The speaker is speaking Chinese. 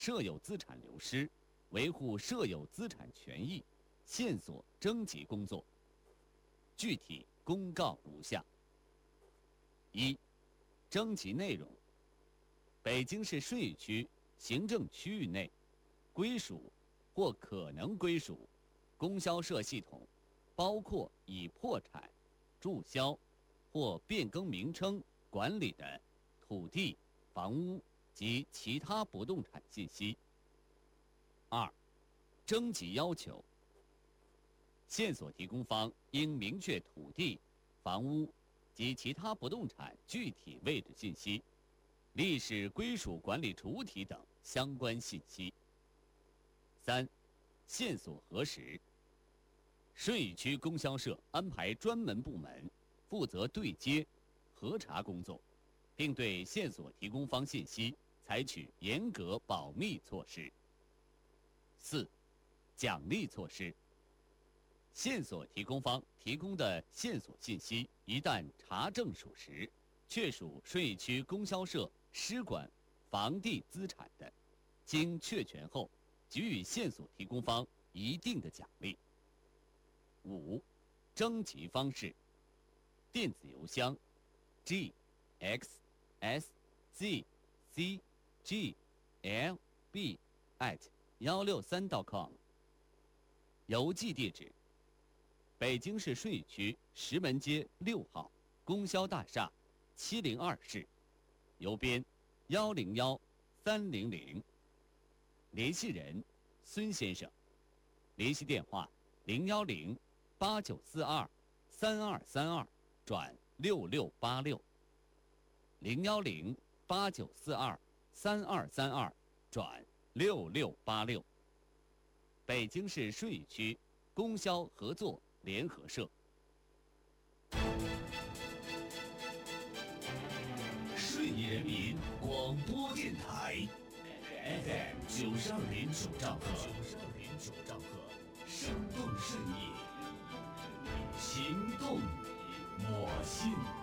设有资产流失，维护设有资产权益，线索征集工作。具体公告如下：一、征集内容。北京市顺义区行政区域内归属或可能归属供销社系统，包括已破产、注销或变更名称管理的土地、房屋及其他不动产信息。二、征集要求。线索提供方应明确土地、房屋及其他不动产具体位置信息，历史归属管理主体等相关信息。三、线索核实。顺义区供销社安排专门部门负责对接、核查工作，并对线索提供方信息采取严格保密措施。四、奖励措施。线索提供方提供的线索信息一旦查证属实，确属顺义区供销社施管房地资产的，经确权后，给予线索提供方一定的奖励。五、征集方式。电子邮箱 gxscgl@163.com。邮寄地址：北京市顺义区石门街6号供销大厦702室，邮编101300。联系人：孙先生。联系电话010-8942-3232转6686，010-8942-3232转6686。北京市顺义区供销合作联合社。 顺义人民广播电台 FM 92.9兆赫，生动顺义，情动我心。